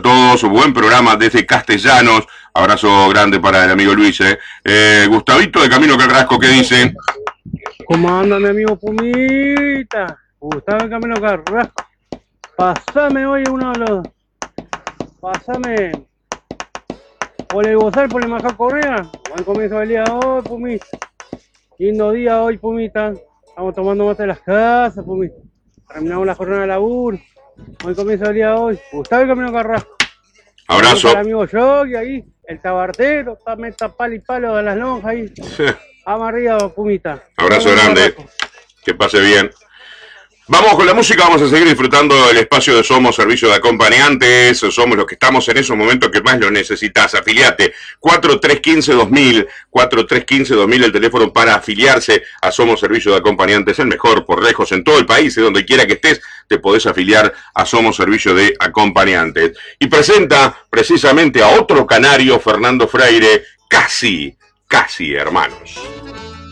todos, buen programa desde Castellanos. Abrazo grande para el amigo Luis. Gustavito de Camino Carrasco, ¿qué dice? ¿Cómo anda mi amigo Pumita? Gustavo de Camino Carrasco. Pasame hoy uno de los... Pasame... Por el Bozal, por el Majá Correa. Buen comienzo del día hoy, Pumita. Lindo día hoy, Pumita. Estamos tomando mate en las casas, Pumita. Terminamos la jornada de laburo. Buen comienzo del día hoy. Gustavo de Camino Carrasco. Abrazo. El amigo Yogi ahí, el tabartero, meta palo y palo de las lonjas ahí. Vamos arriba, Pumita. Abrazo grande. Que pase bien. Vamos con la música, vamos a seguir disfrutando del espacio de Somos Servicio de Acompañantes. Somos los que estamos en esos momentos que más lo necesitas. Afiliate 4315-2000, 4315-2000, el teléfono para afiliarse a Somos Servicio de Acompañantes, el mejor por lejos en todo el país, de donde quiera que estés, te podés afiliar a Somos Servicio de Acompañantes. Y presenta precisamente a otro canario, Fernando Freire, casi hermanos.